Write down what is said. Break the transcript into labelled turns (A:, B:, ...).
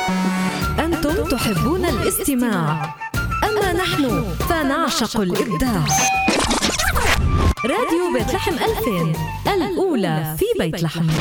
A: أنتم تحبون الاستماع، أما نحن فنعشق الإبداع. راديو بيت لحم 2000، الأولى في بيت لحم.